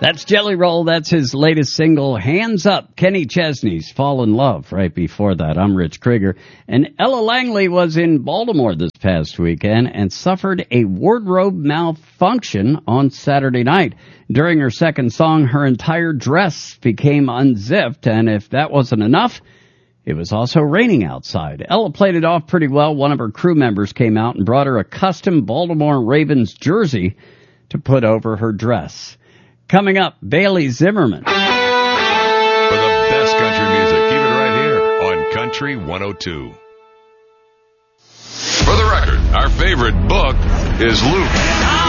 That's Jelly Roll. That's his latest single, Hands Up. Kenny Chesney's Fall in Love right before that. I'm Rich Krieger. And Ella Langley was in Baltimore this past weekend and suffered a wardrobe malfunction on Saturday night. During her second song, her entire dress became unzipped, and if that wasn't enough, it was also raining outside. Ella played it off pretty well. One of her crew members came out and brought her a custom Baltimore Ravens jersey to put over her dress. Coming up, Bailey Zimmerman. For the best country music, keep it right here on Country 102. For the record, our favorite book is Luke.